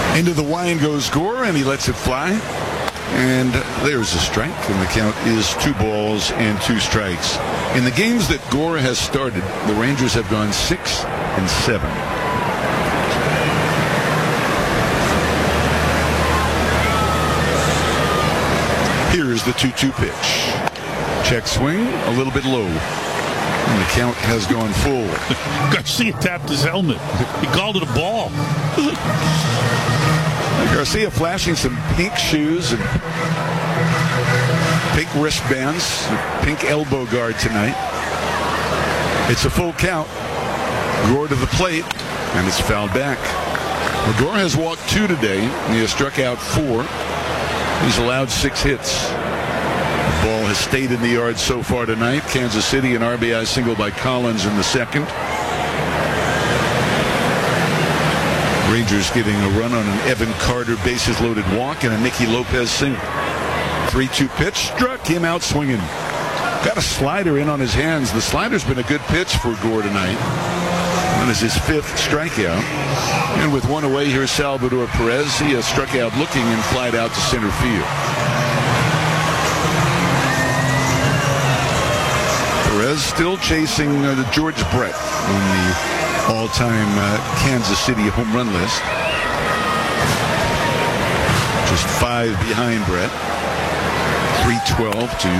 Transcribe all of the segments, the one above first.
Into the wind goes Gore, and he lets it fly. And there's a strike, and the count is 2 balls and 2 strikes. In the games that Gore has started, the Rangers have gone 6-7. Here's the 2-2 pitch. Check swing, a little bit low. And the count has gone full. Garcia tapped his helmet. He called it a ball. Garcia flashing some pink shoes and pink wristbands, pink elbow guard tonight. It's a full count. Gore to the plate, and it's fouled back. Well, Gore has walked 2 today, and he has struck out 4. He's allowed 6 hits. The ball has stayed in the yard so far tonight. Kansas City, an RBI single by Collins in the second. Rangers getting a run on an Evan Carter bases-loaded walk and a Nicky Lopez single. 3-2 pitch, struck him out swinging. Got a slider in on his hands. The slider's been a good pitch for Gore tonight. That is his 5th strikeout. And with 1 away, here's Salvador Perez. He has struck out looking and flied out to center field. Perez still chasing George Brett on the all-time Kansas City home run list. Just 5 behind Brett. 312 to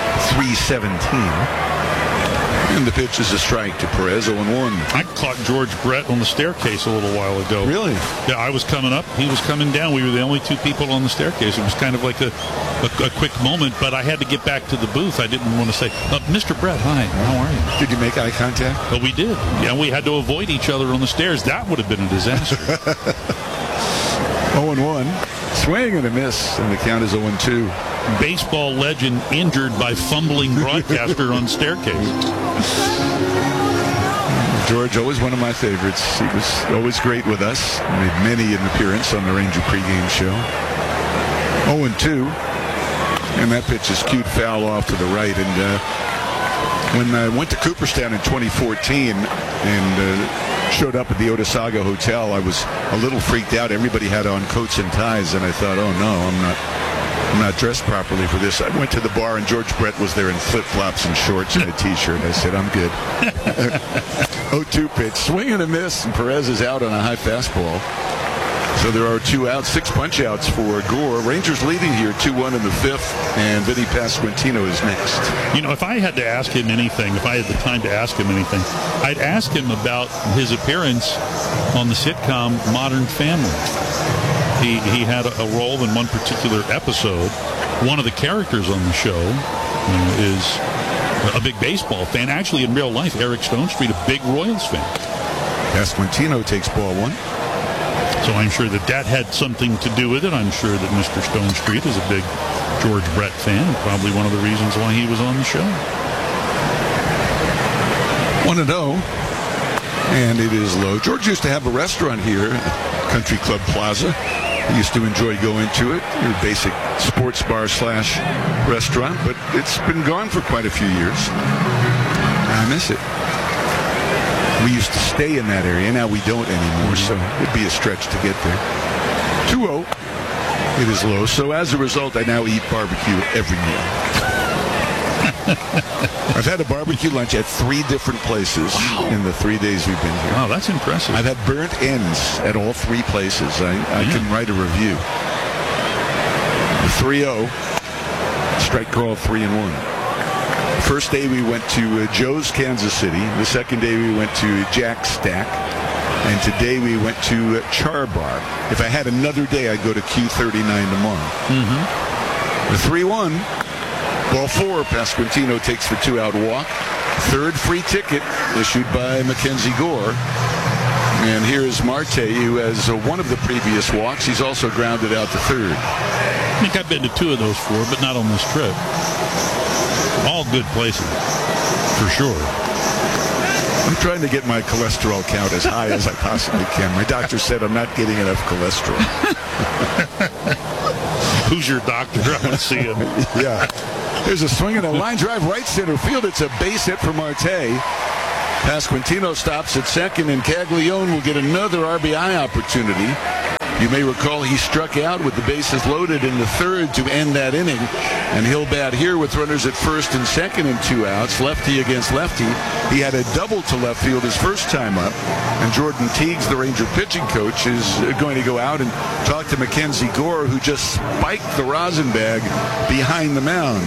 317. And the pitch is a strike to Perez, 0-1. I caught George Brett on the staircase a little while ago. Really? Yeah, I was coming up. He was coming down. We were the only 2 people on the staircase. It was kind of like a quick moment, but I had to get back to the booth. I didn't want to say, Mr. Brett, hi, how are you? Did you make eye contact? Well, we did. Yeah, we had to avoid each other on the stairs. That would have been a disaster. 0-1. Swing and a miss, and the count is 0-2. Baseball legend injured by fumbling broadcaster on staircase. George, always one of my favorites. He was always great with us. Made many an appearance on the Ranger pregame show. 0-2. And that pitch is cued foul off to the right. And when I went to Cooperstown in 2014 and showed up at the Otesaga Hotel, I was a little freaked out. Everybody had on coats and ties, and I thought, oh no, I'm not dressed properly for this. I went to the bar, and George Brett was there in flip-flops and shorts and a T-shirt. I said, I'm good. 0-2 pitch. Swing and a miss, and Perez is out on a high fastball. So there are 2 outs, 6 punch-outs for Gore. Rangers leading here 2-1 in the 5th, and Vinny Pasquantino is next. You know, if I had to ask him anything, if I had the time to ask him anything, I'd ask him about his appearance on the sitcom Modern Family. He had a role in one particular episode. One of the characters on the show is a big baseball fan. Actually, in real life, Eric Stonestreet, a big Royals fan. Pasquantino takes ball 1. So I'm sure that had something to do with it. I'm sure that Mr. Stonestreet is a big George Brett fan. Probably one of the reasons why he was on the show. 1-0. And it is low. George used to have a restaurant here at Country Club Plaza. He used to enjoy going to it. Your basic sports bar / restaurant. But it's been gone for quite a few years. I miss it. We used to stay in that area. Now we don't anymore, so it'd be a stretch to get there. 2-0. It is low. So as a result, I now eat barbecue every meal. I've had a barbecue lunch at 3 different places in the 3 days we've been here. Wow, that's impressive. I've had burnt ends at all 3 places. I can write a review. The 3-0. Strike call 3-1. First day we went to Joe's Kansas City. The second day we went to Jack's Stack. And today we went to Char Bar. If I had another day, I'd go to Q39 tomorrow. Mm-hmm. The 3-1. Ball 4. Pasquantino takes the 2-out walk. 3rd free ticket issued by Mackenzie Gore. And here's Marte, who has one of the previous walks. He's also grounded out to 3rd. I think I've been to 2 of those 4, but not on this trip. All good places, for sure. I'm trying to get my cholesterol count as high as I possibly can. My doctor said I'm not getting enough cholesterol. Who's your doctor? I want to see him. Yeah. There's a swing and a line drive right center field. It's a base hit for Marte. Pasquantino stops at second, and Caglione will get another RBI opportunity. You may recall he struck out with the bases loaded in the third to end that inning, and he'll bat here with runners at first and second and 2 outs, lefty against lefty. He had a double to left field his first time up, and Jordan Teagues, the Ranger pitching coach, is going to go out and talk to Mackenzie Gore, who just spiked the rosin bag behind the mound.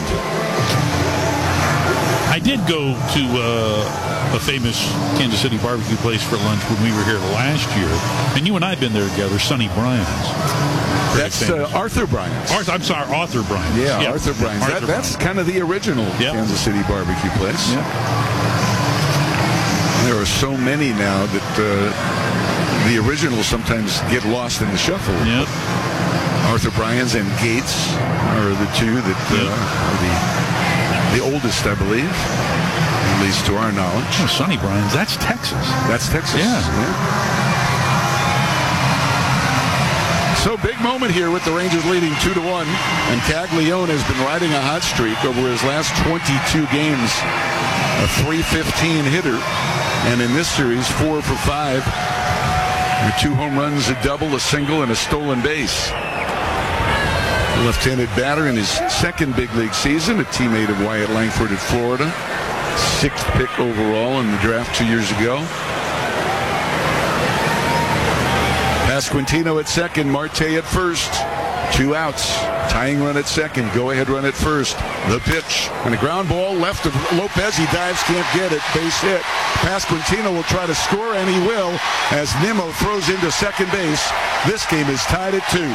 I did go to a famous Kansas City barbecue place for lunch when we were here last year, and you and I have been there together, Sonny Bryan's. That's Arthur Bryant's. I'm sorry, Arthur Bryant's. Yeah, Arthur Bryant's. That's kind of the original Kansas City barbecue place. Yep. There are so many now that the originals sometimes get lost in the shuffle. Yep. Arthur Bryant's and Gates are the two that are the oldest, I believe, at least to our knowledge. Oh, Sonny Bryan's, that's Texas. That's Texas. Yeah. So big moment here with the Rangers leading 2-1, and Caglione has been riding a hot streak over his last 22 games. A .315 hitter, and in this series 4 for 5 with 2 home runs, a double, a single, and a stolen base. Left-handed batter in his second big league season, a teammate of Wyatt Langford at Florida. 6th pick overall in the draft 2 years ago. Pasquantino at second, Marte at first. 2 outs. Tying run at second. Go-ahead run at first. The pitch. And a ground ball left of Lopez. He dives, can't get it. Base hit. Pasquantino will try to score, and he will, as Nimmo throws into second base. This game is tied at 2.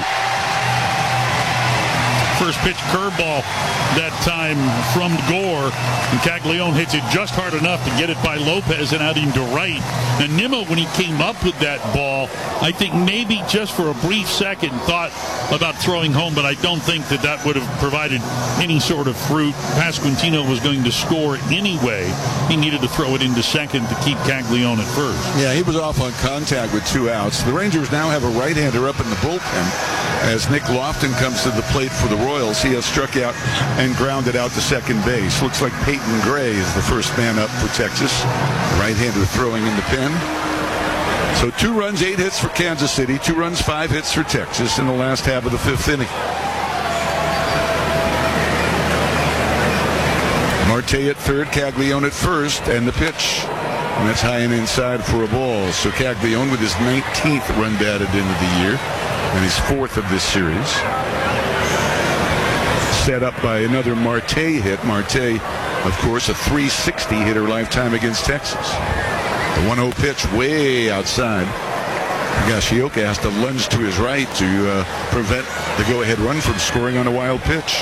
First pitch curveball that time from Gore, and Caglione hits it just hard enough to get it by Lopez and out into right. And Nimmo, when he came up with that ball, I think maybe just for a brief second thought about throwing home, but I don't think that would have provided any sort of fruit. Pasquantino was going to score anyway. He needed to throw it into second to keep Caglione at first. Yeah, he was off on contact with 2 outs. The Rangers now have a right-hander up in the bullpen as Nick Lofton comes to the plate for the Royals. He has struck out and grounded out to second base. Looks like Peyton Gray is the first man up for Texas. The right-hander throwing in the pen. So 2 runs, 8 hits for Kansas City. 2 runs, 5 hits for Texas in the last half of the 5th inning. Marte at third, Caglione at first, and the pitch. And that's high and inside for a ball. So Caglione with his 19th run batted into the year, and his 4th of this series. Set up by another Marte hit. Marte, of course, a .360 hitter lifetime against Texas. The 1-0 pitch way outside. Higashioka has to lunge to his right to prevent the go-ahead run from scoring on a wild pitch.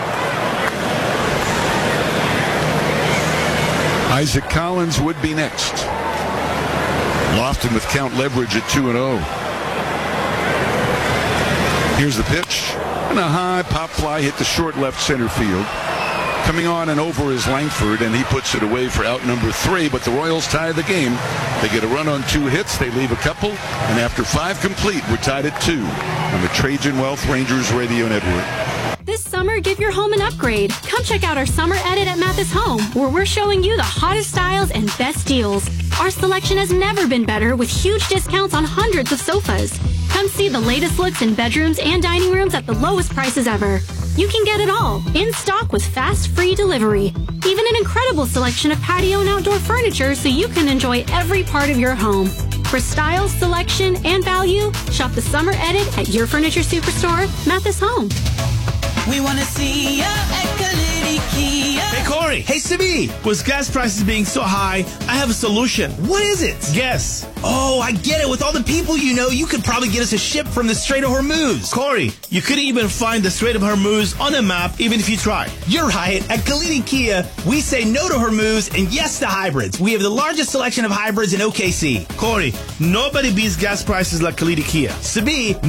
Isaac Collins would be next. Lofton with count leverage at 2-0. Here's the pitch. And a high pop fly hit the short left center field. Coming on and over is Langford, and he puts it away for out number 3, but the Royals tie the game. They get a run on 2 hits, they leave a couple, and after 5 complete, we're tied at 2 on the Trajan Wealth Rangers Radio Network. This summer, give your home an upgrade. Come check out our summer edit at Mathis Home, where we're showing you the hottest styles and best deals. Our selection has never been better, with huge discounts on hundreds of sofas. Come see the latest looks in bedrooms and dining rooms at the lowest prices ever. You can get it all, in stock with fast, free delivery. Even an incredible selection of patio and outdoor furniture so you can enjoy every part of your home. For style, selection, and value, shop the summer edit at your furniture superstore, Mathis Home. We want to see ya at Kalidi Kia. Hey, Corey. Hey, Sibi. With gas prices being so high, I have a solution. What is it? Guess. Oh, I get it. With all the people you know, you could probably get us a ship from the Strait of Hormuz. Corey, you couldn't even find the Strait of Hormuz on a map, even if you tried. You're right. At Kalidi Kia, we say no to Hormuz and yes to hybrids. We have the largest selection of hybrids in OKC. Corey, nobody beats gas prices like Kalidi Kia. Sibi,